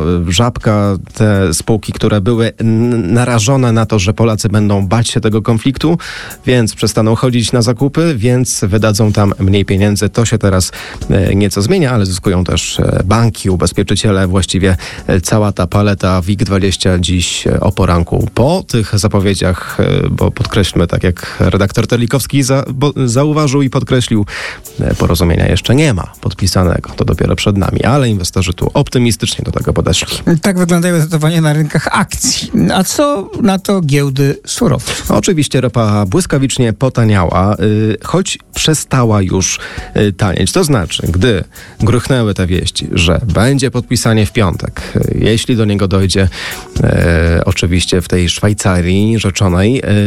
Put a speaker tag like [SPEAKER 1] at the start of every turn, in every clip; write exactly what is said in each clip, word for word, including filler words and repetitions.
[SPEAKER 1] Żabka, te spółki, które były narażone na to, że Polacy będą bać się tego konfliktu, więc przestaną chodzić na zakupy, więc wydadzą tam mniej pieniędzy. To się teraz nieco zmienia, ale zyskują też banki, ubezpieczyciele, właściwie cała ta paleta W I G dwadzieścia dziś o poranku. Po tych zapowiedziach, bo podkreślmy, tak jak redaktor Terlikowski za, bo, zauważył i podkreślił, porozumienia jeszcze nie ma podpisanego. To dopiero przed nami, ale inwestorzy tu optymistycznie do tego podeszli.
[SPEAKER 2] Tak wyglądają notowania na rynkach akcji. A co na to giełdy surowców?
[SPEAKER 1] Oczywiście ropa błyskawicznie potaniała, choć przestała już tanieć. To znaczy, gdy gruchnęły te wieści, że będzie podpisanie w piątek, jeśli do niego dojdzie, e, oczywiście w tej Szwajcarii rzeczonej, e,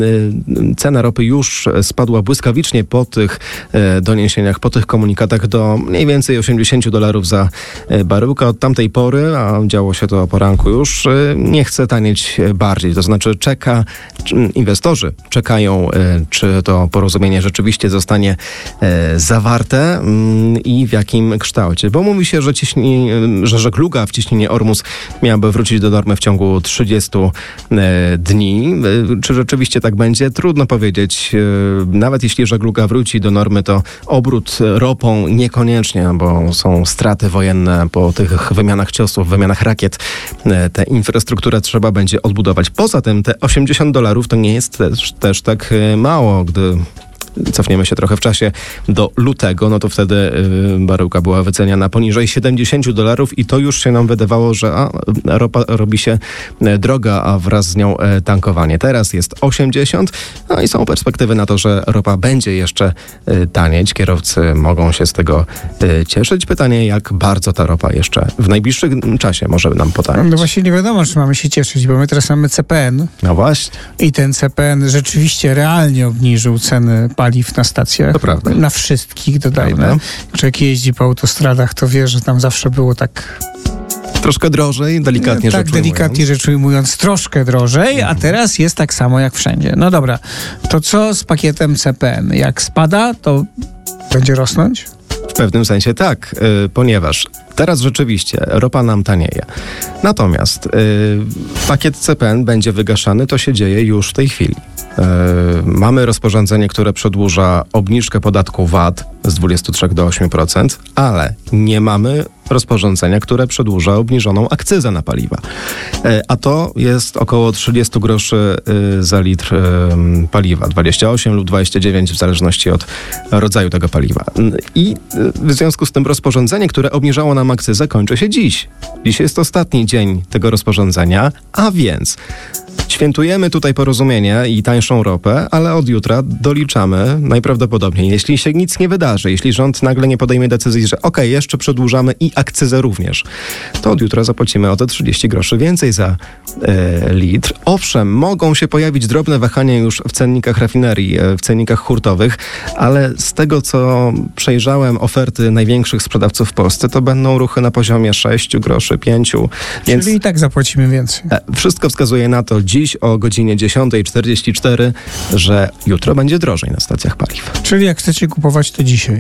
[SPEAKER 1] cena ropy już spadła błyskawicznie po tych e, doniesieniach, po tych komunikatach do mniej więcej osiemdziesiąt dolarów za baryłkę. Od tamtej pory, a działo się to o poranku już, e, nie chce tanieć bardziej. To znaczy czeka, inwestorzy czekają, e, czy to porozumienie rzeczywiście zostanie e, zawarte mm, i w jakim kształcie. Bo mówi się, że, ciśni, że żegluga w ciśnienie Ormus miałaby wrócić do normy w ciągu trzydziestu e, dni. E, czy rzeczywiście tak będzie? Trudno powiedzieć. E, nawet jeśli żegluga wróci do normy, to obrót ropą niekoniecznie, bo są straty wojenne po tych wymianach ciosów, wymianach rakiet. E, tę infrastrukturę trzeba będzie odbudować. Poza tym te osiemdziesiąt dolarów to nie jest też, też tak mało, gdy cofniemy się trochę w czasie do lutego, no to wtedy y, baryłka była wyceniana poniżej siedemdziesiąt dolarów i to już się nam wydawało, że a, ropa robi się e, droga, a wraz z nią e, tankowanie. Teraz jest osiemdziesiąt, no i są perspektywy na to, że ropa będzie jeszcze e, tanieć. Kierowcy mogą się z tego e, cieszyć. Pytanie, jak bardzo ta ropa jeszcze w najbliższym czasie może nam potanieć.
[SPEAKER 2] No właśnie nie wiadomo, czy mamy się cieszyć, bo my teraz mamy C P N.
[SPEAKER 1] No właśnie.
[SPEAKER 2] I ten C P N rzeczywiście realnie obniżył ceny paliw na stacjach.
[SPEAKER 1] To prawda.
[SPEAKER 2] Na wszystkich, dodajmy.
[SPEAKER 1] Prawda.
[SPEAKER 2] Człowiek jeździ po autostradach, to wie, że tam zawsze było tak...
[SPEAKER 1] Troszkę drożej, delikatnie
[SPEAKER 2] tak,
[SPEAKER 1] rzecz
[SPEAKER 2] delikatnie rzecz ujmując, troszkę drożej, a teraz jest tak samo jak wszędzie. No dobra, to co z pakietem C P N? Jak spada, to będzie rosnąć?
[SPEAKER 1] W pewnym sensie tak, yy, ponieważ teraz rzeczywiście ropa nam tanieje. Natomiast yy, pakiet C P N będzie wygaszany, to się dzieje już w tej chwili. Yy, mamy rozporządzenie, które przedłuża obniżkę podatku V A T z dwudziestu trzech do ośmiu procent, ale nie mamy rozporządzenia, które przedłuża obniżoną akcyzę na paliwa. Yy, a to jest około trzydzieści groszy yy, za litr yy, paliwa. dwadzieścia osiem lub dwadzieścia dziewięć w zależności od rodzaju tego paliwa. I yy, w związku z tym rozporządzenie, które obniżało nam akcyzę, kończy się dziś. Dziś jest ostatni dzień tego rozporządzenia, a więc świętujemy tutaj porozumienie i tańszą ropę, ale od jutra doliczamy najprawdopodobniej, jeśli się nic nie wydarzy, jeśli rząd nagle nie podejmie decyzji, że okej, okay, jeszcze przedłużamy i akcyzę również, to od jutra zapłacimy o te trzydzieści groszy więcej za e, litr. Owszem, mogą się pojawić drobne wahania już w cennikach rafinerii, w cennikach hurtowych, ale z tego, co przejrzałem oferty największych sprzedawców w Polsce, to będą ruchy na poziomie sześciu groszy, pięciu.
[SPEAKER 2] Więc czyli i tak zapłacimy więcej.
[SPEAKER 1] E, wszystko wskazuje na to dziś o godzinie dziesiąta czterdzieści cztery, że jutro będzie drożej na stacjach paliw.
[SPEAKER 2] Czyli jak chcecie kupować, to dzisiaj.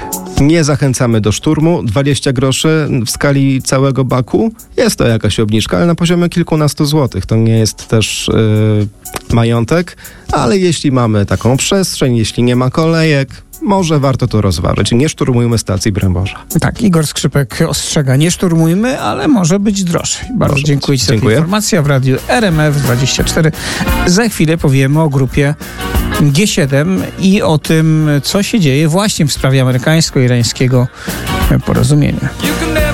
[SPEAKER 1] Nie zachęcamy do szturmu. dwadzieścia groszy w skali całego baku. Jest to jakaś obniżka, ale na poziomie kilkunastu złotych. To nie jest też yy, majątek, ale jeśli mamy taką przestrzeń, jeśli nie ma kolejek, może warto to rozważyć. Nie szturmujmy stacji, broń Boże.
[SPEAKER 2] Tak, Igor Skrzypek ostrzega, nie szturmujmy, ale może być drożej. Bardzo może dziękuję Ci za tę informację. W radiu R M F dwadzieścia cztery za chwilę powiemy o grupie G siedem i o tym, co się dzieje właśnie w sprawie amerykańsko-irańskiego porozumienia.